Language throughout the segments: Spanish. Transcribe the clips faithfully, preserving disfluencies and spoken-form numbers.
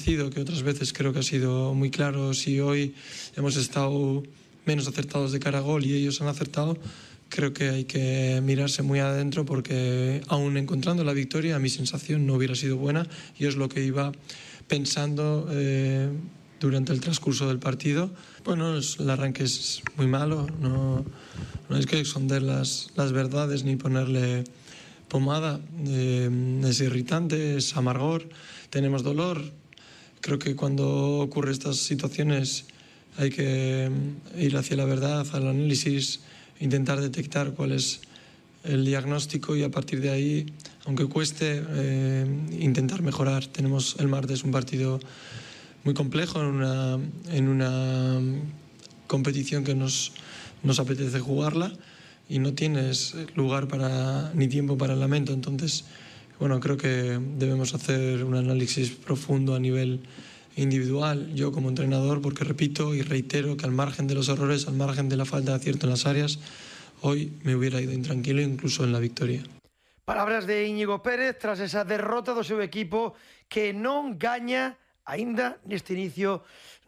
parecido, que otras veces creo que ha sido muy claro. Si hoy hemos estado menos acertados de cara a gol y ellos han acertado, creo que hay que mirarse muy adentro, porque aún encontrando la victoria, mi sensación no hubiera sido buena, y es lo que iba pensando eh, durante el transcurso del partido. Bueno, el arranque es muy malo, no, no hay que esconder las, las verdades ni ponerle pomada. Eh, es irritante, es amargor, tenemos dolor. Creo que cuando ocurren estas situaciones hay que ir hacia la verdad, al análisis, intentar detectar cuál es el diagnóstico y a partir de ahí, aunque cueste, eh, intentar mejorar. Tenemos el martes un partido muy complejo en una, en una competición que nos, nos apetece jugarla, y no tienes lugar para, ni tiempo para el lamento. Entonces, bueno, creo que debemos hacer un análisis profundo a nivel individual, yo como entrenador, porque repito y reitero que al margen de los errores, al margen de la falta de acierto en las áreas, hoy me hubiera ido intranquilo incluso en la victoria. Palabras de Íñigo Pérez tras esa derrota do seu equipo, que non gaña aínda neste inicio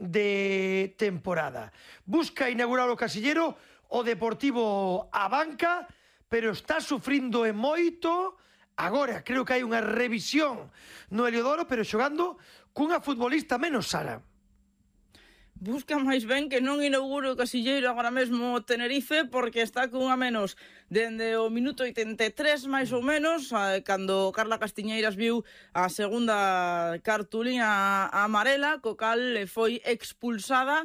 de temporada. Busca inaugurar o casillero o Deportivo a banca, pero está sufrindo e moito. Agora creo que hai unha revisión no Heliodoro, pero xogando cunha futbolista menos, Sara. Busca máis ben que non inaugure o casilleiro agora mesmo o Tenerife, porque está cunha menos dende o minuto oitenta e tres máis ou menos, cando Carla Castiñeiras viu a segunda cartulina amarela, co cal foi expulsada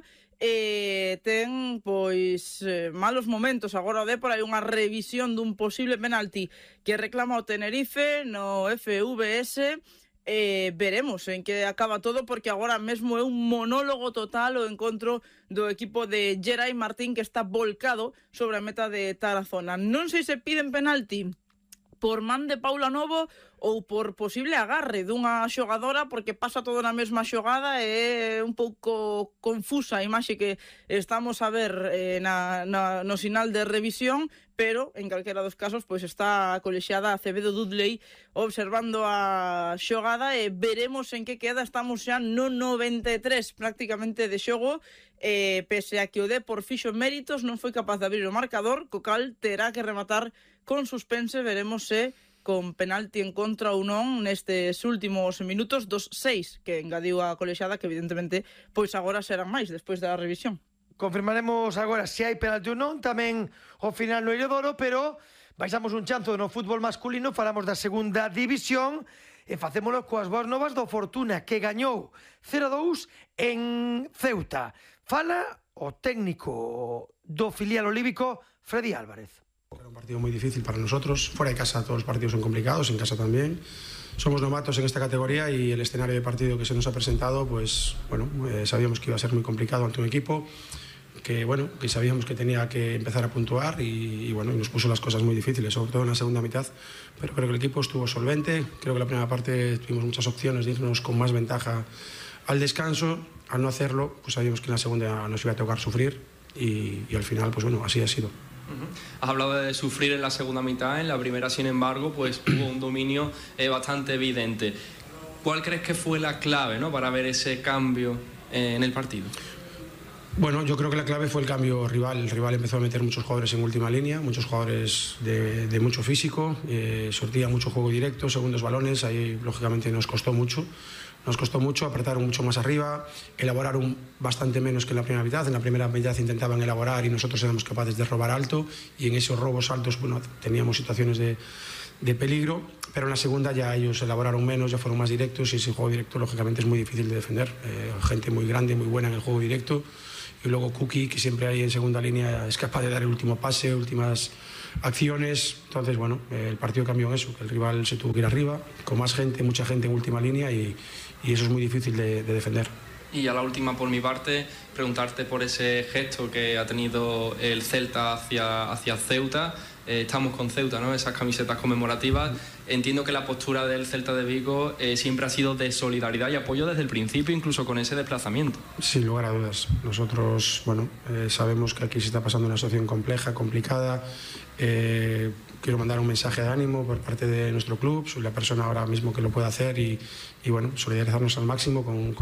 e ten, pois, eh, malos momentos. Agora o Depor hai unha revisión dun posible penalti que reclama o Tenerife no F V S. Eh, veremos en que acaba todo, porque agora mesmo é un monólogo total o encontro do equipo de Geray Martín, que está volcado sobre a meta de Tarazona. Non sei se piden penalti por man de Paula Novo ou por posible agarre dunha xogadora, porque pasa todo na mesma xogada e é un pouco confusa a imaxe que estamos a ver eh, na, na, no sinal de revisión, pero en calquera dos casos pois está a colexiada Acevedo Dudley observando a xogada e veremos en que queda. Estamos xa no noventa e tres prácticamente de xogo, eh, pese a que o Depor fixo méritos, non foi capaz de abrir o marcador, co cal terá que rematar con suspense. Veremos se con penalti en contra ou non nestes últimos minutos dos seis que engadiu a colexiada, que evidentemente pois agora serán máis despois da revisión. Confirmaremos agora se hai penalti ou non, tamén ao final no Heliodoro, pero baixamos un chanzo no fútbol masculino, falamos da segunda división e facémolo coas boas novas do Fortuna, que gañou cero a dous en Ceuta. Fala o técnico do filial olívico, Freddy Álvarez. Era un partido muy difícil para nosotros. Fuera de casa todos los partidos son complicados, en casa también. Somos novatos en esta categoría y el escenario de partido que se nos ha presentado, pues bueno, eh, sabíamos que iba a ser muy complicado ante un equipo que bueno, que sabíamos que tenía que empezar a puntuar y, y bueno, y nos puso las cosas muy difíciles, sobre todo en la segunda mitad. Pero creo que el equipo estuvo solvente. Creo que la primera parte tuvimos muchas opciones de irnos con más ventaja al descanso. Al no hacerlo, pues sabíamos que en la segunda nos iba a tocar sufrir y, y al final, pues bueno, así ha sido. Has hablado de sufrir en la segunda mitad, en la primera, sin embargo, pues hubo un dominio eh, bastante evidente. ¿Cuál crees que fue la clave, ¿no?, para ver ese cambio eh, en el partido? Bueno, yo creo que la clave fue el cambio rival. El rival empezó a meter muchos jugadores en última línea, muchos jugadores de, de mucho físico, eh, sortía mucho juego directo, segundos balones, ahí lógicamente nos costó mucho. Nos costó mucho, apretaron mucho más arriba, elaboraron bastante menos que en la primera mitad. En la primera mitad intentaban elaborar y nosotros éramos capaces de robar alto, y en esos robos altos bueno, teníamos situaciones de, de peligro, pero en la segunda ya ellos elaboraron menos, ya fueron más directos, y ese juego directo lógicamente es muy difícil de defender. Eh, gente muy grande, muy buena en el juego directo, y luego Cookie, que siempre hay en segunda línea, es capaz de dar el último pase, últimas acciones. Entonces, bueno, eh, el partido cambió en eso, que el rival se tuvo que ir arriba, con más gente, mucha gente en última línea, y, y eso es muy difícil de, de defender. Y a la última, por mi parte, preguntarte por ese gesto que ha tenido el Celta hacia, hacia Ceuta. Eh, estamos con Ceuta, ¿no?, esas camisetas conmemorativas. Entiendo que la postura del Celta de Vigo eh, siempre ha sido de solidaridad y apoyo desde el principio, incluso con ese desplazamiento. Sin lugar a dudas. Nosotros, bueno, eh, sabemos que aquí se está pasando una situación compleja, complicada. Eh, quiero mandar un mensaje de ánimo por parte de nuestro club. Soy la persona ahora mismo que lo puede hacer y, y bueno, solidarizarnos al máximo con, con